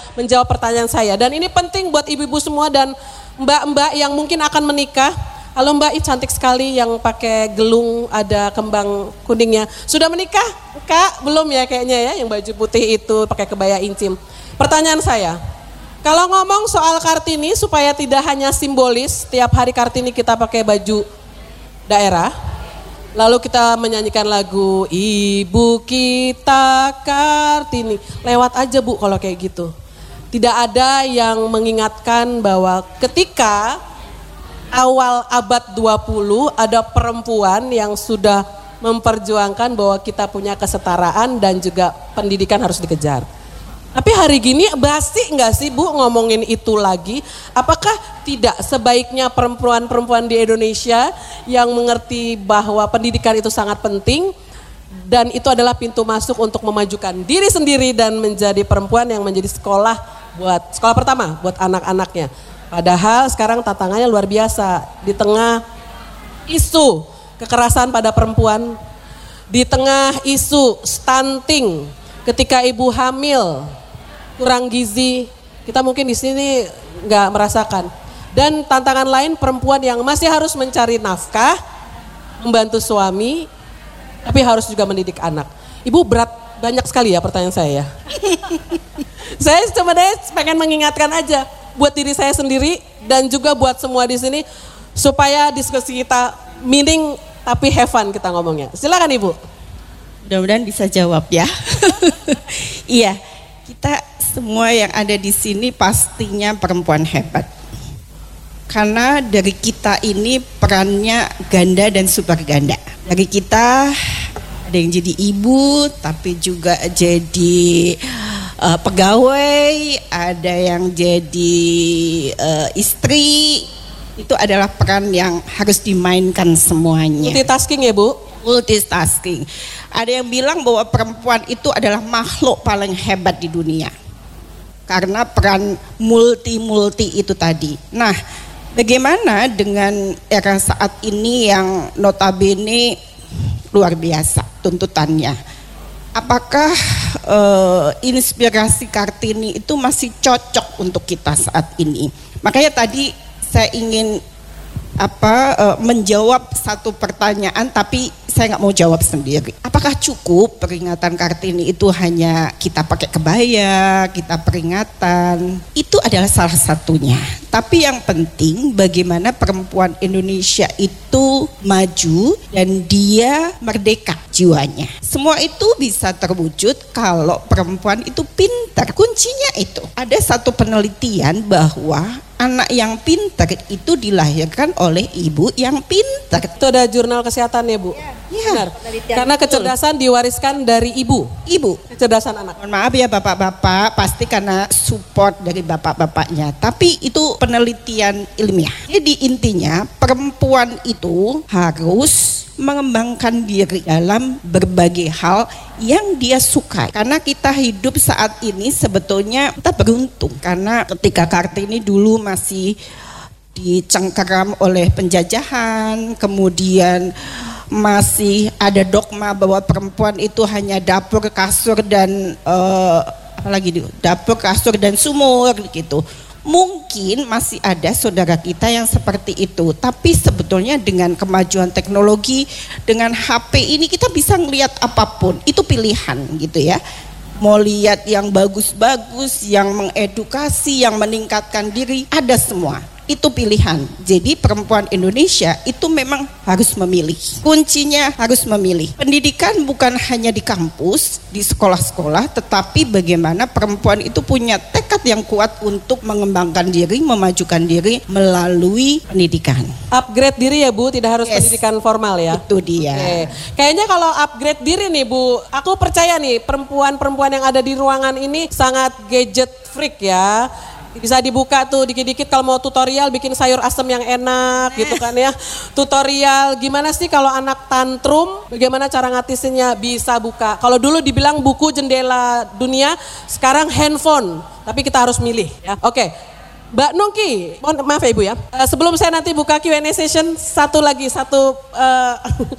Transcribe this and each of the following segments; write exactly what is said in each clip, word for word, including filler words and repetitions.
menjawab pertanyaan saya. Dan ini penting buat ibu-ibu semua dan mbak-mbak yang mungkin akan menikah. Halo Mbak, ih cantik sekali yang pakai gelung ada kembang kuningnya. Sudah menikah? Kak, belum ya kayaknya ya, yang baju putih itu pakai kebaya incim. Pertanyaan saya, kalau ngomong soal Kartini supaya tidak hanya simbolis, tiap hari Kartini kita pakai baju daerah, lalu kita menyanyikan lagu Ibu Kita Kartini. Lewat aja Bu kalau kayak gitu. Tidak ada yang mengingatkan bahwa ketika awal abad dua puluh ada perempuan yang sudah memperjuangkan bahwa kita punya kesetaraan dan juga pendidikan harus dikejar. Tapi hari gini basi nggak sih Bu ngomongin itu lagi? Apakah tidak sebaiknya perempuan-perempuan di Indonesia yang mengerti bahwa pendidikan itu sangat penting dan itu adalah pintu masuk untuk memajukan diri sendiri dan menjadi perempuan yang menjadi sekolah buat sekolah pertama buat anak-anaknya. Padahal sekarang tantangannya luar biasa di tengah isu kekerasan pada perempuan, di tengah isu stunting ketika ibu hamil, kurang gizi, kita mungkin di sini nggak merasakan. Dan tantangan lain perempuan yang masih harus mencari nafkah, membantu suami, tapi harus juga mendidik anak. Ibu berat banyak sekali ya pertanyaan saya ya. Saya cuma deh pengen mengingatkan aja buat diri saya sendiri dan juga buat semua di sini supaya diskusi kita meaning tapi have fun kita ngomongnya. Silakan Ibu. Mudah-mudahan bisa jawab ya. Iya, kita semua yang ada di sini pastinya perempuan hebat. Karena dari kita ini perannya ganda dan super ganda. Dari kita ada yang jadi ibu tapi juga jadi uh, pegawai, ada yang jadi uh, istri. Itu adalah peran yang harus dimainkan semuanya. Multitasking ya Bu? Multitasking. Ada yang bilang bahwa perempuan itu adalah makhluk paling hebat di dunia. Karena peran multi-multi itu tadi. Nah, bagaimana dengan era saat ini yang notabene luar biasa tuntutannya? Apakah uh, inspirasi Kartini itu masih cocok untuk kita saat ini? Makanya tadi saya ingin apa uh, menjawab satu pertanyaan, tapi saya nggak mau jawab sendiri. Apakah cukup peringatan Kartini itu hanya kita pakai kebaya, kita peringatan? Itu adalah salah satunya. Tapi yang penting bagaimana perempuan Indonesia itu maju dan dia merdeka jiwanya. Semua itu bisa terwujud kalau perempuan itu pintar. Kuncinya itu. Ada satu penelitian bahwa anak yang pintar itu dilahirkan oleh ibu yang pintar. Itu ada jurnal kesehatan ya Bu? Ya, benar. Karena kecerdasan diwariskan dari ibu. Ibu. Kecerdasan anak. Mohon maaf ya bapak-bapak, pasti karena support dari bapak-bapaknya. Tapi itu penelitian ilmiah. Jadi intinya perempuan itu harus mengembangkan diri dalam berbagai hal yang dia suka. Karena kita hidup saat ini sebetulnya kita beruntung. Karena ketika Kartini dulu masih dicengkeram oleh penjajahan, kemudian masih ada dogma bahwa perempuan itu hanya dapur, kasur dan uh, apalagi di dapur, kasur dan sumur gitu. Mungkin masih ada saudara kita yang seperti itu, tapi sebetulnya dengan kemajuan teknologi, dengan H P ini kita bisa ngelihat apapun, itu pilihan gitu ya. Mau lihat yang bagus-bagus, yang mengedukasi, yang meningkatkan diri, ada semua. Itu pilihan. Jadi perempuan Indonesia itu memang harus memilih. Kuncinya harus memilih. Pendidikan bukan hanya di kampus, di sekolah-sekolah, tetapi bagaimana perempuan itu punya tekad yang kuat untuk mengembangkan diri, memajukan diri melalui pendidikan. Upgrade diri ya Bu, tidak harus yes. pendidikan formal ya. Itu dia. Oke. Kayaknya kalau upgrade diri nih Bu, aku percaya nih perempuan-perempuan yang ada di ruangan ini sangat gadget freak ya. Bisa dibuka tuh dikit-dikit kalau mau tutorial bikin sayur asem yang enak gitu kan ya. Tutorial gimana sih kalau anak tantrum, bagaimana cara ngatisinnya, bisa buka. Kalau dulu dibilang buku jendela dunia, sekarang handphone. Tapi kita harus milih ya. Oke, Mbak Nungki, mohon maaf ya Ibu ya. Uh, sebelum saya nanti buka Q and A session, satu lagi, satu uh,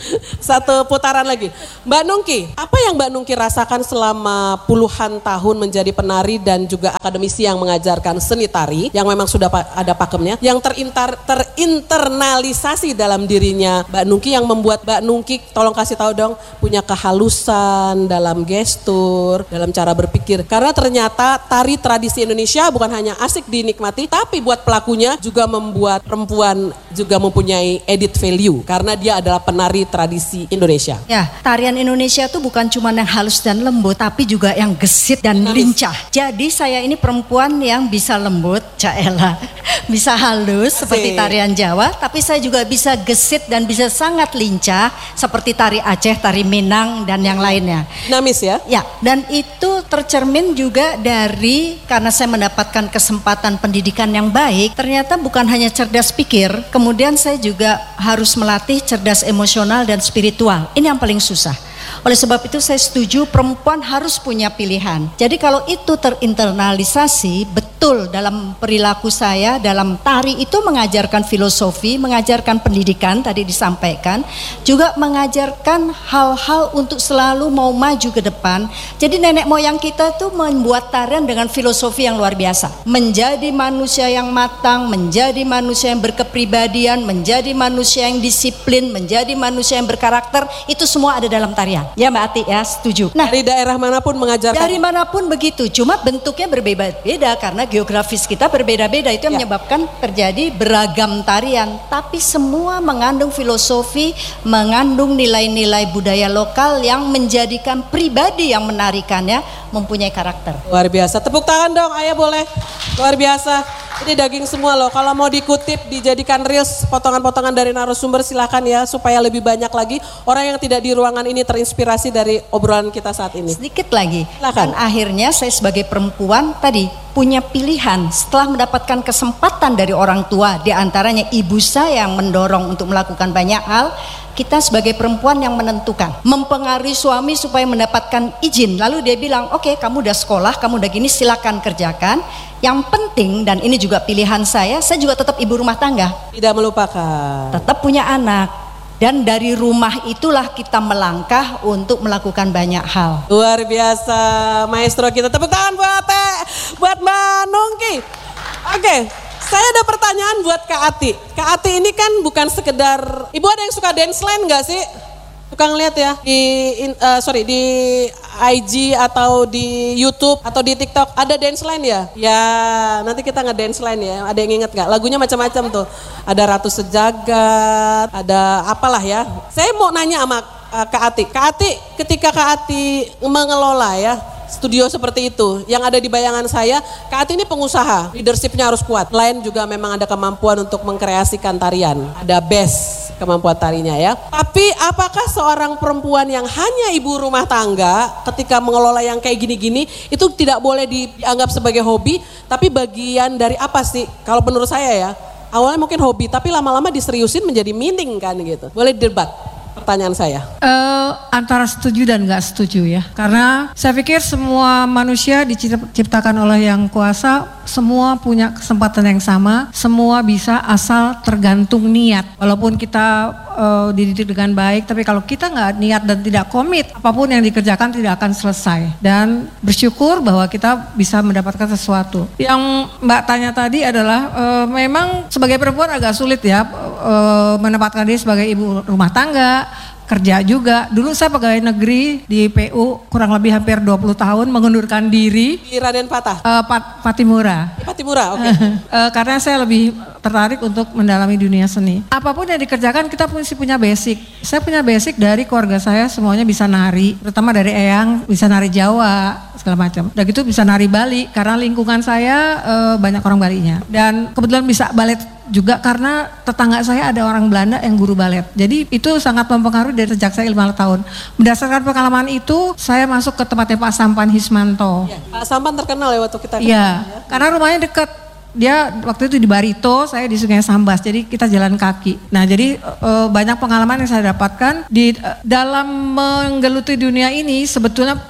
satu putaran lagi. Mbak Nungki, apa yang Mbak Nungki rasakan selama puluhan tahun menjadi penari dan juga akademisi yang mengajarkan seni tari, yang memang sudah pa- ada pakemnya, yang terinter, terinternalisasi dalam dirinya Mbak Nungki, yang membuat Mbak Nungki, tolong kasih tahu dong, punya kehalusan dalam gestur, dalam cara berpikir. Karena ternyata tari tradisi Indonesia bukan hanya asik dinikmati, tapi buat pelakunya juga membuat perempuan juga mempunyai added value karena dia adalah penari tradisi Indonesia. Ya, tarian Indonesia itu bukan cuma yang halus dan lembut, tapi juga yang gesit dan Dinamis. lincah. Jadi saya ini perempuan yang bisa lembut, Caela, bisa halus Asik. seperti tarian Jawa, tapi saya juga bisa gesit dan bisa sangat lincah seperti tari Aceh, tari Minang dan yang lainnya. Dinamis ya? Ya, dan itu tercermin juga dari karena saya mendapatkan kesempatan pendidikan yang baik, ternyata bukan hanya cerdas pikir, kemudian saya juga harus melatih cerdas emosional dan spiritual. Ini yang paling susah. Oleh sebab itu saya setuju perempuan harus punya pilihan. Jadi kalau itu terinternalisasi, betul dalam perilaku saya, dalam tari itu mengajarkan filosofi, mengajarkan pendidikan tadi disampaikan, juga mengajarkan hal-hal untuk selalu mau maju ke depan. Jadi nenek moyang kita tuh membuat tarian dengan filosofi yang luar biasa. Menjadi manusia yang matang, menjadi manusia yang berkepribadian, menjadi manusia yang disiplin, menjadi manusia yang berkarakter, itu semua ada dalam tarian. Ya Mbak Ati ya, setuju. Nah, Dari daerah manapun mengajarkan. dari manapun begitu, cuma bentuknya berbeda-beda karena geografis kita berbeda-beda, itu yang Ya. menyebabkan terjadi beragam tarian, tapi semua mengandung filosofi, mengandung nilai-nilai budaya lokal yang menjadikan pribadi yang menarikannya mempunyai karakter. Luar biasa. Tepuk tangan dong, ayah boleh. Luar biasa. Ini daging semua loh. Kalau mau dikutip, dijadikan reels, potongan-potongan dari narasumber silakan ya, supaya lebih banyak lagi orang yang tidak di ruangan ini terinspirasi dari obrolan kita saat ini. Sedikit lagi, Silakan. dan akhirnya saya sebagai perempuan tadi punya pilihan setelah mendapatkan kesempatan dari orang tua, diantaranya ibu saya yang mendorong untuk melakukan banyak hal. Kita sebagai perempuan yang menentukan, mempengaruhi suami supaya mendapatkan izin. Lalu dia bilang, oke, kamu udah sekolah, kamu udah gini, silakan kerjakan. Yang penting, dan ini juga pilihan saya, saya juga tetap ibu rumah tangga, Tidak melupakan. tetap punya anak. Dan dari rumah itulah kita melangkah untuk melakukan banyak hal. Luar biasa, maestro kita. Tepuk tangan buat Teh, buat Mbak Nungki. Oke, saya ada pertanyaan buat Kak Ati. Kak Ati ini kan bukan sekedar, Ibu ada yang suka dance line gak sih? Suka ngeliat ya di in- eh, sorry di I G atau di YouTube atau di TikTok ada dance line ya? Ya nanti kita nge-dance line ya. Ada yang inget gak? Lagunya macam-macam tuh. Ada Ratu Sejagat, ada apalah ya. Saya mau nanya sama eh, Kak Ati. Kak Ati, ketika Kak Ati mengelola ya studio seperti itu, yang ada di bayangan saya, Kak Ati ini pengusaha, leadershipnya harus kuat. Lain juga memang ada kemampuan untuk mengkreasikan tarian, ada best kemampuan tarinya ya. Tapi apakah seorang perempuan yang hanya ibu rumah tangga ketika mengelola yang kayak gini-gini itu tidak boleh dianggap sebagai hobi, tapi bagian dari apa sih? Kalau menurut saya ya, awalnya mungkin hobi, tapi lama-lama diseriusin menjadi meaning kan gitu. Boleh debat? Pertanyaan saya. Eh, antara setuju dan nggak setuju ya, karena saya pikir semua manusia diciptakan oleh Yang Kuasa, semua punya kesempatan yang sama, semua bisa asal tergantung niat. Walaupun kita eh, dididik dengan baik, tapi kalau kita nggak niat dan tidak komit, apapun yang dikerjakan tidak akan selesai. Dan bersyukur bahwa kita bisa mendapatkan sesuatu. Yang Mbak tanya tadi adalah eh, memang sebagai perempuan agak sulit ya eh, menempatkan diri sebagai ibu rumah tangga, kerja juga. Dulu saya pegawai negeri di P U kurang lebih hampir dua puluh tahun, mengundurkan diri Di Raden Patah, eh, Pat, Patimura. di Patimura, oke. Eh, karena saya lebih tertarik untuk mendalami dunia seni. Apapun yang dikerjakan kita mesti punya basic. Saya punya basic dari keluarga saya, semuanya bisa nari, terutama dari eyang bisa nari Jawa segala macam. Udah gitu bisa nari Bali karena lingkungan saya eh, banyak orang Balinya. Dan kebetulan bisa balet juga karena tetangga saya ada orang Belanda yang guru balet. Jadi itu sangat mempengaruhi dari sejak saya lima tahun. Berdasarkan pengalaman itu saya masuk ke tempatnya Pak Sampan Hismanto. Ya, Pak Sampan terkenal ya waktu kita. Iya, karena rumahnya dekat. Dia waktu itu di Barito, saya di Sungai Sambas, jadi kita jalan kaki. Nah jadi e, banyak pengalaman yang saya dapatkan di e, dalam menggeluti dunia ini. Sebetulnya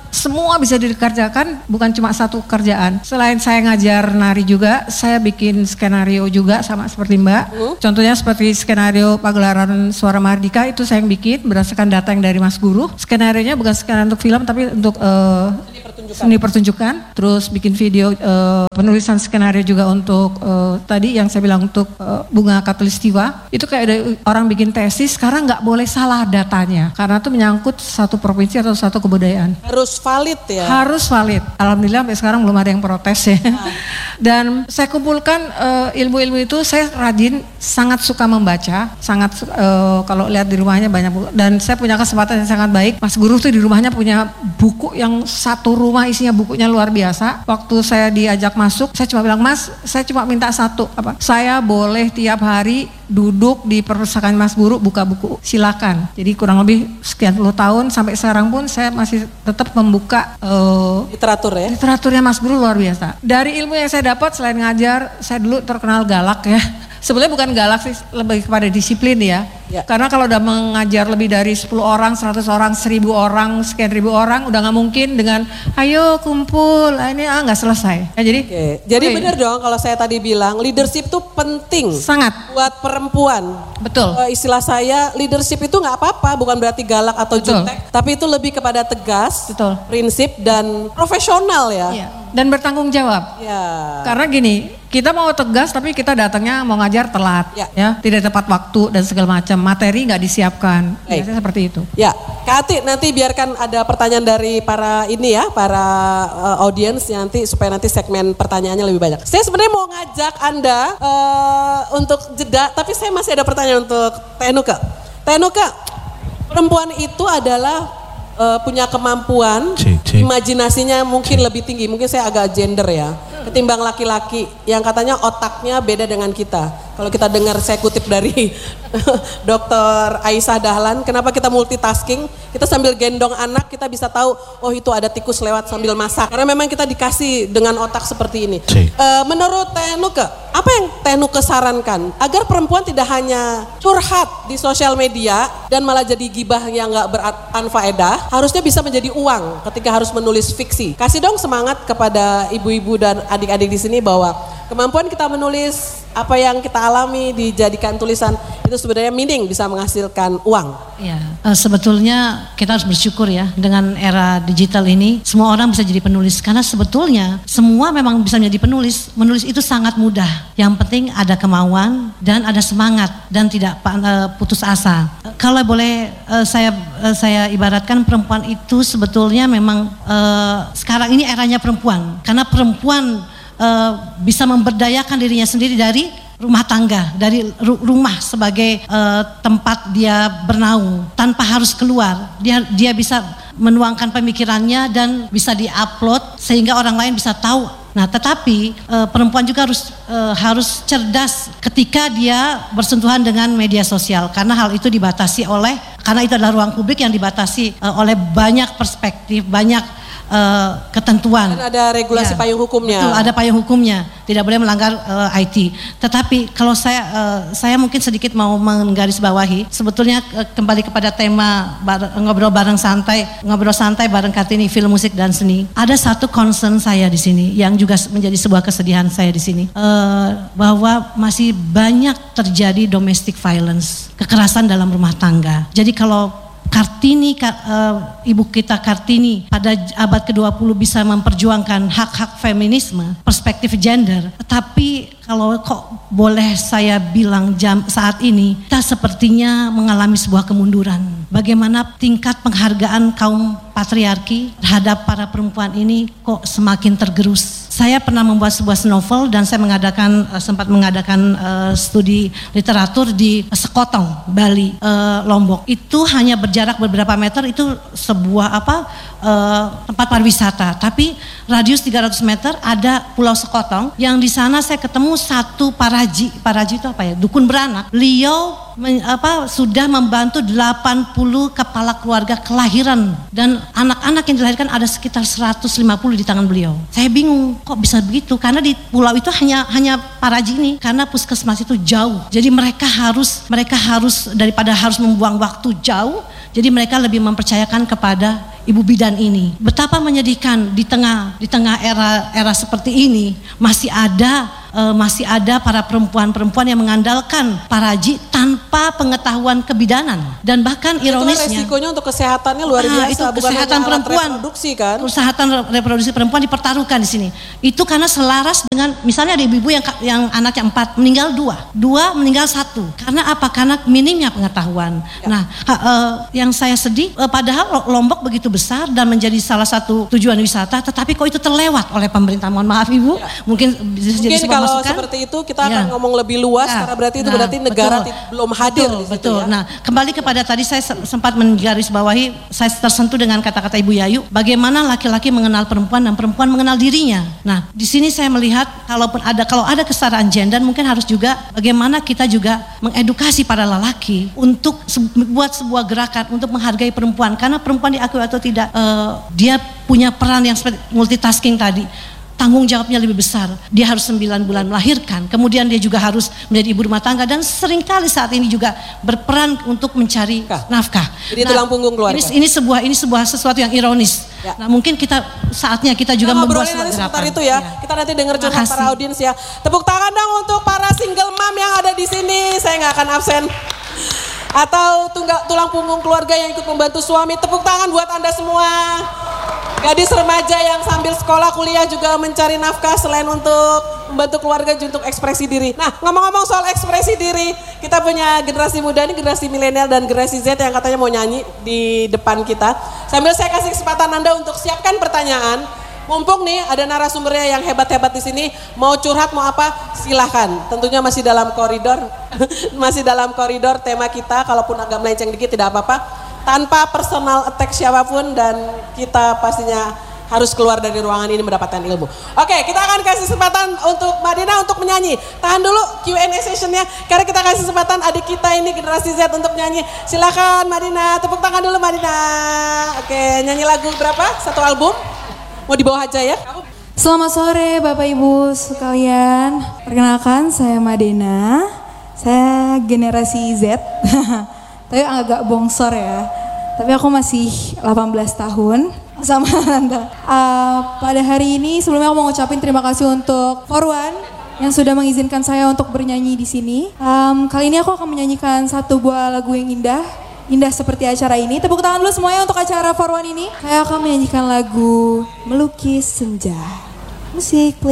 semua bisa dikerjakan, bukan cuma satu kerjaan. Selain saya ngajar nari juga, saya bikin skenario juga sama seperti Mbak. Hmm? Contohnya seperti skenario pagelaran Suara Mardika itu saya yang bikin berdasarkan data yang dari Mas Guru. Skenarionya bukan skenario untuk film tapi untuk uh, seni pertunjukan. Seni pertunjukan. Terus bikin video uh, penulisan skenario juga untuk uh, tadi yang saya bilang untuk uh, Bunga Katulistiwa. Itu kayak ada orang bikin tesis, sekarang nggak boleh salah datanya karena itu menyangkut satu provinsi atau satu kebudayaan. Harus valid ya? Harus valid. Alhamdulillah sampai sekarang belum ada yang protes ya. Ah. Dan saya kumpulkan uh, ilmu-ilmu itu, saya rajin, sangat suka membaca, sangat uh, kalau lihat di rumahnya banyak buku. Dan saya punya kesempatan yang sangat baik. Mas Guru tuh di rumahnya punya buku yang satu rumah isinya bukunya luar biasa. Waktu saya diajak masuk, saya cuma bilang, Mas, saya cuma minta satu, apa? Saya boleh tiap hari duduk di perpustakaan Mas Guru buka buku, silakan. Jadi kurang lebih sekian puluh tahun sampai sekarang pun saya masih tetap membuka uh, literatur ya. Literaturnya Mas Guru luar biasa. Dari ilmu yang saya dapat selain ngajar, saya dulu terkenal galak ya. Sebenarnya bukan galak sih, lebih kepada disiplin ya. Ya. Karena kalau udah mengajar lebih dari sepuluh orang, seratus orang, seribu orang, sekian ribu orang, udah nggak mungkin dengan ayo kumpul, ini ah nggak selesai. Ya, jadi, Oke. Jadi okay. Benar dong kalau saya tadi bilang leadership tuh penting. Sangat. Buat perempuan. Betul. Uh, istilah saya leadership itu nggak apa-apa, bukan berarti galak atau Betul. jutek, tapi itu lebih kepada tegas, Betul. prinsip dan profesional ya. Iya. Dan bertanggung jawab. Ya. Karena gini, kita mau tegas tapi kita datangnya mau ngajar telat, ya, ya tidak tepat waktu dan segala macam, materi nggak disiapkan, Baik. biasanya seperti itu. Ya, Kak Ati, nanti biarkan ada pertanyaan dari para ini ya, para uh, audiens nanti supaya nanti segmen pertanyaannya lebih banyak. Saya sebenarnya mau ngajak Anda uh, untuk jeda, tapi saya masih ada pertanyaan untuk Tenuka. Tenuka, perempuan itu adalah uh, punya kemampuan, cik, cik. imajinasinya mungkin cik. lebih tinggi, mungkin saya agak gender ya, ketimbang laki-laki yang katanya otaknya beda dengan kita. Kalau kita dengar, saya kutip dari dokter Aisyah Dahlan, kenapa kita multitasking, kita sambil gendong anak kita bisa tahu, oh itu ada tikus lewat sambil masak. Karena memang kita dikasih dengan otak seperti ini. E, menurut Tenuke, apa yang Tenuke sarankan agar perempuan tidak hanya curhat di sosial media dan malah jadi gibah yang gak beranfaedah, harusnya bisa menjadi uang ketika harus menulis fiksi. Kasih dong semangat kepada ibu-ibu dan adik-adik di sini bahwa kemampuan kita menulis apa yang kita alami dijadikan tulisan itu sebenarnya meaning bisa menghasilkan uang. Ya, uh, sebetulnya kita harus bersyukur ya dengan era digital ini semua orang bisa jadi penulis karena sebetulnya semua memang bisa menjadi penulis. Menulis itu sangat mudah. Yang penting ada kemauan dan ada semangat dan tidak uh, putus asa. Uh, kalau boleh uh, saya uh, saya ibaratkan perempuan itu sebetulnya memang uh, sekarang ini eranya perempuan karena perempuan Uh, bisa memberdayakan dirinya sendiri dari rumah tangga, dari ru- rumah sebagai uh, tempat dia bernaung tanpa harus keluar. Dia dia bisa menuangkan pemikirannya dan bisa diupload sehingga orang lain bisa tahu. Nah, tetapi uh, perempuan juga harus uh, harus cerdas ketika dia bersentuhan dengan media sosial karena hal itu dibatasi oleh karena itu adalah ruang publik yang dibatasi uh, oleh banyak perspektif, banyak Uh, ketentuan. Dan ada regulasi ya, payung hukumnya. Betul, ada payung hukumnya. Tidak boleh melanggar uh, I T. Tetapi kalau saya uh, saya mungkin sedikit mau menggarisbawahi, sebetulnya uh, kembali kepada tema bar- ngobrol bareng santai, ngobrol santai bareng Kartini, film, musik dan seni. Ada satu concern saya di sini yang juga menjadi sebuah kesedihan saya di sini, uh, bahwa masih banyak terjadi domestic violence, kekerasan dalam rumah tangga. Jadi kalau Kartini, uh, ibu kita Kartini pada abad ke dua puluh bisa memperjuangkan hak-hak feminisme, perspektif gender, tetapi kalau kok boleh saya bilang jam saat ini kita sepertinya mengalami sebuah kemunduran. Bagaimana tingkat penghargaan kaum patriarki terhadap para perempuan ini kok semakin tergerus. Saya pernah membuat sebuah novel dan saya mengadakan uh, sempat mengadakan uh, studi literatur di Sekotong, Bali, uh, Lombok. Itu hanya berjarak beberapa meter, itu sebuah apa uh, tempat pariwisata. Tapi radius tiga ratus meter ada Pulau Sekotong yang di sana saya ketemu satu paraji. Paraji itu apa ya? Dukun beranak. Beliau men, apa sudah membantu delapan puluh kepala keluarga kelahiran dan anak-anak yang dilahirkan ada sekitar seratus lima puluh di tangan beliau. Saya bingung kok bisa begitu karena di pulau itu hanya hanya paraji ini karena puskesmas itu jauh. Jadi mereka harus mereka harus daripada harus membuang waktu jauh, jadi mereka lebih mempercayakan kepada ibu bidan ini. Betapa menyedihkan di tengah di tengah era era seperti ini masih ada uh, masih ada para perempuan-perempuan yang mengandalkan paraji tanpa pengetahuan kebidanan. Dan bahkan ironisnya itu resikonya untuk kesehatannya luar ah, biasa, itu bukan kesehatan hanya alat perempuan, reproduksi kan. kesehatan reproduksi perempuan dipertaruhkan di sini. Itu karena selaras dengan misalnya ada ibu-ibu yang yang anaknya empat meninggal dua, dua meninggal satu. Karena apa? Karena minimnya pengetahuan. Ya. Nah, ha, uh, yang saya sedih, uh, padahal Lombok begitu besar dan menjadi salah satu tujuan wisata, tetapi kok itu terlewat oleh pemerintah. Mohon maaf Ibu, ya. mungkin bisa Mungkin jadi sebuah kalau masukan. Seperti itu kita ya. akan ngomong lebih luas, ya. karena berarti itu nah, berarti negara betul, belum hadir betul, di situ betul. ya. Nah, kembali kepada tadi saya sempat menggarisbawahi, saya tersentuh dengan kata-kata Ibu Yayu, bagaimana laki-laki mengenal perempuan dan perempuan mengenal dirinya. Nah, di sini saya melihat kalaupun ada kalau ada kesetaraan gender, mungkin harus juga bagaimana kita juga mengedukasi para lelaki untuk buat sebuah gerakan untuk menghargai perempuan, karena perempuan diakui atau tidak uh, dia punya peran yang seperti multitasking tadi. Tanggung jawabnya lebih besar. Dia harus sembilan bulan melahirkan. Kemudian dia juga harus menjadi ibu rumah tangga dan seringkali saat ini juga berperan untuk mencari nafkah. Jadi nah, tulang punggung keluarga. Ini, ini sebuah ini sebuah sesuatu yang ironis. Ya. Nah, mungkin kita saatnya kita juga nah, membuat sebuah gerakan. Sebentar itu ya. ya. Kita nanti dengar curhat para audiens ya. Tepuk tangan dong untuk para single mom yang ada di sini. Saya nggak akan absen. Atau tunggal, tulang punggung keluarga yang ikut membantu suami. Tepuk tangan buat Anda semua. Gadis remaja yang sambil sekolah kuliah juga mencari nafkah selain untuk membantu keluarga untuk ekspresi diri. Nah, ngomong-ngomong soal ekspresi diri, kita punya generasi muda ini, generasi milenial dan generasi Z yang katanya mau nyanyi di depan kita. Sambil saya kasih kesempatan Anda untuk siapkan pertanyaan. Mumpung nih ada narasumbernya yang hebat-hebat di sini, mau curhat mau apa silahkan. Tentunya masih dalam koridor, masih dalam koridor tema kita. Kalaupun agak melenceng dikit tidak apa-apa. Tanpa personal attack siapapun dan kita pastinya harus keluar dari ruangan ini mendapatkan ilmu. Oke, kita akan kasih kesempatan untuk Mbak Dina untuk menyanyi. Tahan dulu Q and A sessionnya, karena kita kasih kesempatan adik kita ini generasi Z untuk nyanyi. Silakan Mbak Dina, tepuk tangan dulu Mbak Dina. Oke, nyanyi lagu berapa? Satu album? Mau dibawa aja ya? Selamat sore Bapak Ibu sekalian. Perkenalkan saya Madena. Saya generasi Z. Tapi agak bongsor ya. Tapi aku masih delapan belas tahun sama Tante. Uh, pada hari ini sebelumnya aku mau ngucapin terima kasih untuk Forwan yang sudah mengizinkan saya untuk bernyanyi di sini. Um, kali ini aku akan menyanyikan satu buah lagu yang indah. Indah seperti acara ini. Tepuk tangan dulu semuanya untuk acara Forwan ini. Saya akan menyanyikan lagu Melukis Senja. Musik, please.